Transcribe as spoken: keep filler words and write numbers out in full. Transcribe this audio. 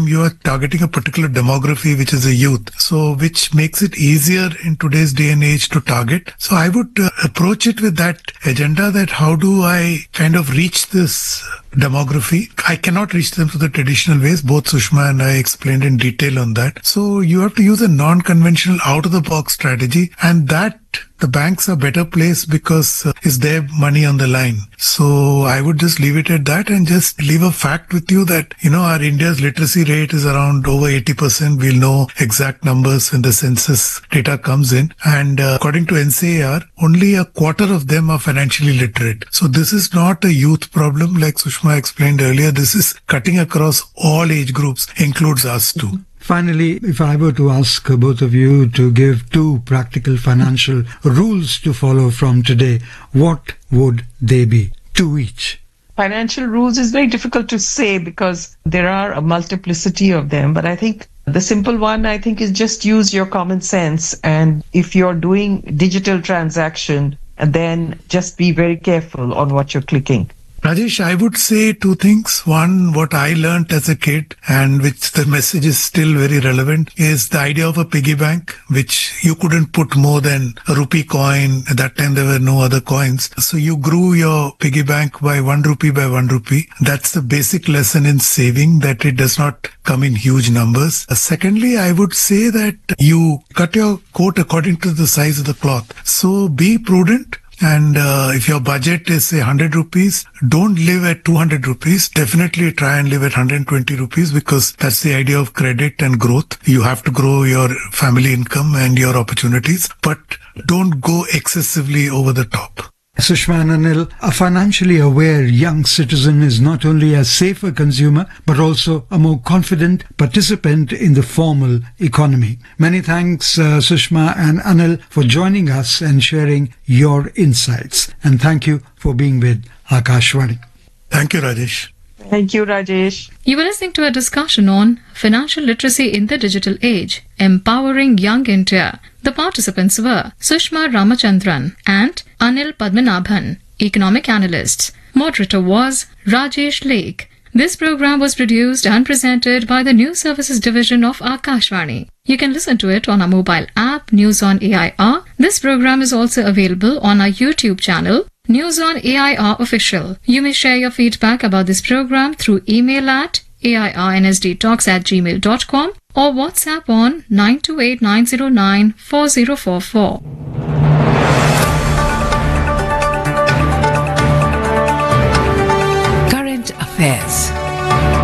You are targeting a particular demography, which is a youth. So which makes it easier in today's day and age to target. So I would uh, approach it with that agenda that how do I kind of reach this demography? I cannot reach them through the traditional ways. Both Sushma and I explained in detail on that. So you have to use a non-conventional out-of-the-box strategy, and that the banks are better placed because uh, it's their money on the line. So I would just leave it at that and just leave a fact with you that, you know, our India's literacy rate is around over eighty percent. We'll know exact numbers when the census data comes in. And uh, according to N C A R, only a quarter of them are financially literate. So this is not a youth problem like Sushma explained earlier. This is cutting across all age groups, includes us too. Finally, if I were to ask both of you to give two practical financial rules to follow from today, what would they be? Two each. Financial rules is very difficult to say because there are a multiplicity of them. But I think the simple one, I think, is just use your common sense. And if you're doing digital transaction, then just be very careful on what you're clicking. Rajesh, I would say two things. One, what I learned as a kid, and which the message is still very relevant, is the idea of a piggy bank, which you couldn't put more than a rupee coin. At that time, there were no other coins. So you grew your piggy bank by one rupee by one rupee. That's the basic lesson in saving, that it does not come in huge numbers. Uh, secondly, I would say that you cut your coat according to the size of the cloth. So be prudent. And uh, if your budget is, say, one hundred rupees, don't live at two hundred rupees. Definitely try and live at one hundred twenty rupees, because that's the idea of credit and growth. You have to grow your family income and your opportunities, but don't go excessively over the top. Sushma and Anil, a financially aware young citizen is not only a safer consumer, but also a more confident participant in the formal economy. Many thanks, uh, Sushma and Anil, for joining us and sharing your insights. And thank you for being with Akashvani. Thank you, Rajesh. Thank you, Rajesh. You were listening to a discussion on financial literacy in the digital age, empowering young India. The participants were Sushma Ramachandran and Anil Padmanabhan, economic analysts. Moderator was Rajesh Lake. This program was produced and presented by the News Services Division of Akashvani. You can listen to it on our mobile app, News on A I R. This program is also available on our YouTube channel, News on A I R Official. You may share your feedback about this program through email at airnsdtalks at gmail dot com or WhatsApp on nine two eight nine zero nine four zero four four. Current affairs.